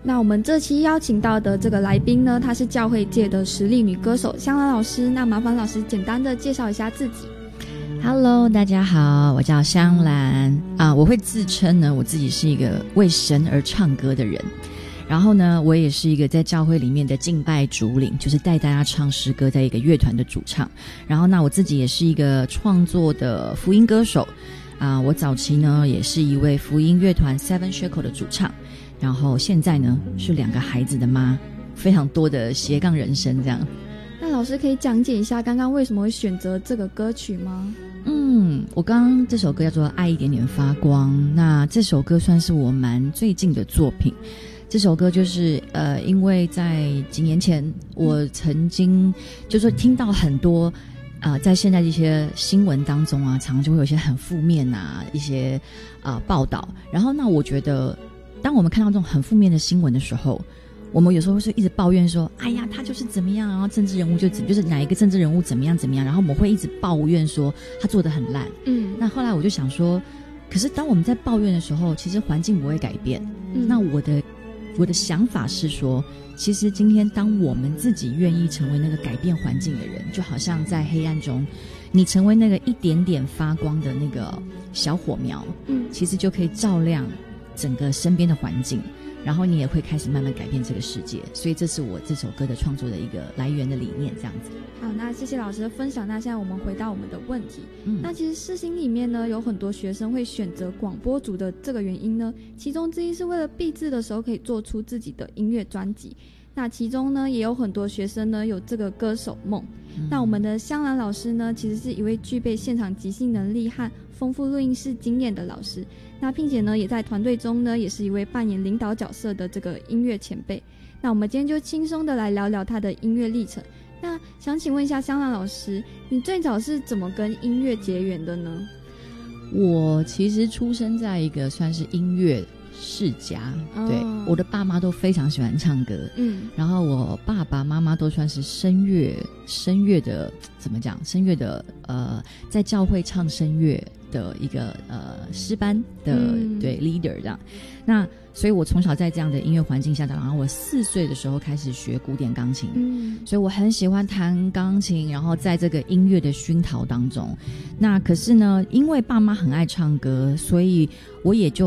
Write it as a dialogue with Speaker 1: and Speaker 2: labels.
Speaker 1: 那我们这期邀请到的这个来宾呢，她是教会界的实力女歌手香兰老师。那麻烦老师简单的介绍一下自己。
Speaker 2: Hello， 大家好，我叫香兰我会自称呢，我自己是一个为神而唱歌的人。然后呢，我也是一个在教会里面的敬拜主领，就是带大家唱诗歌，在一个乐团的主唱。然后那我自己也是一个创作的福音歌手我早期呢也是一位福音乐团 Seven Shekel 的主唱。然后现在呢是2个孩子的妈，非常多的斜杠人生这样。
Speaker 1: 那老师可以讲解一下刚刚为什么会选择这个歌曲吗？
Speaker 2: 我刚刚这首歌叫做《爱一点点发光》，那这首歌算是我蛮最近的作品。这首歌就是因为在几年前我曾经就是听到很多在现在这些新闻当中常常就会有一些很负面一些报道。然后那我觉得当我们看到这种很负面的新闻的时候，我们有时候是一直抱怨说，哎呀他就是怎么样，然后政治人物就是哪一个政治人物怎么样怎么样，然后我们会一直抱怨说他做得很烂。那后来我就想说，可是当我们在抱怨的时候，其实环境不会改变。那我的想法是说，其实今天当我们自己愿意成为那个改变环境的人，就好像在黑暗中你成为那个一点点发光的那个小火苗，其实就可以照亮整个身边的环境，然后你也会开始慢慢改变这个世界。所以这是我这首歌的创作的一个来源的理念这样子。
Speaker 1: 好，那谢谢老师的分享。那现在我们回到我们的问题。那其实世新里面呢，有很多学生会选择广播组的这个原因呢，其中之一是为了毕制的时候可以做出自己的音乐专辑。那其中呢，也有很多学生呢有这个歌手梦。那我们的香兰老师呢，其实是一位具备现场即兴能力和丰富录音室经验的老师。那并且呢，也在团队中呢，也是一位扮演领导角色的这个音乐前辈。那我们今天就轻松的来聊聊他的音乐历程。那想请问一下香兰老师，你最早是怎么跟音乐结缘的呢？
Speaker 2: 我其实出生在一个算是音乐世家，对，我的爸妈都非常喜欢唱歌，然后我爸爸妈妈都算是声乐的，怎么讲？声乐的在教会唱声乐的一个诗班的对 leader 这样。那所以我从小在这样的音乐环境下长，然后我4岁的时候开始学古典钢琴，所以我很喜欢弹钢琴，然后在这个音乐的熏陶当中。那可是呢，因为爸妈很爱唱歌，所以我也就